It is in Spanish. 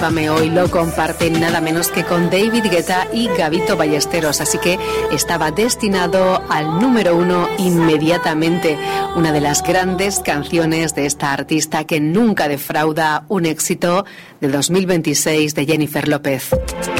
Sálvame hoy lo comparten nada menos que con David Guetta y Gabito Ballesteros, así que estaba destinado al número 1 inmediatamente. Una de las grandes canciones de esta artista que nunca defrauda, un éxito de 2026 de Jennifer López.